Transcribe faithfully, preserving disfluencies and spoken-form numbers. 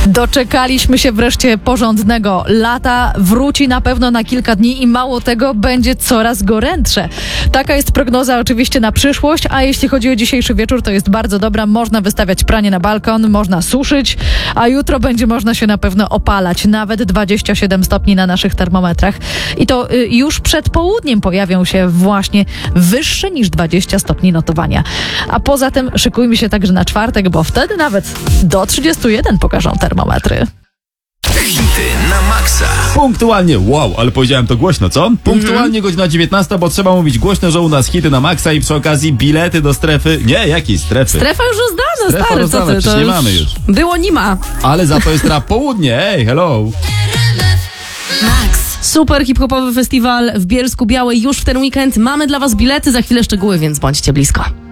Doczekaliśmy się wreszcie porządnego lata. Wróci na pewno na kilka dni i mało tego, będzie coraz gorętsze. Taka jest prognoza oczywiście na przyszłość, a jeśli chodzi o dzisiejszy wieczór, to jest bardzo dobra. Można wystawiać pranie na balkon, można suszyć, a jutro będzie można się na pewno opalać. Nawet dwadzieścia siedem stopni na naszych termometrach. I to y, już przed południem pojawią się właśnie wyższe niż dwadzieścia stopni notowania. A poza tym szykujmy się także na czwartek, bo wtedy nawet do trzydziestu jeden pokażą termometry. Hity na maksa. Punktualnie, wow, ale powiedziałem to głośno, co? Punktualnie mm-hmm. godzina dziewiętnasta, bo trzeba mówić głośno, że u nas hity na maksa i przy okazji bilety do strefy. Nie, jakiej strefy? Strefa już rozdana, Strefa stary, rozdana, co ty? przecież To nie już mamy już. Było, nie ma. Ale za to jest na południe, ej, hello. Max. Super hip-hopowy festiwal w Bielsku Białej już w ten weekend. Mamy dla was bilety, za chwilę szczegóły, więc bądźcie blisko.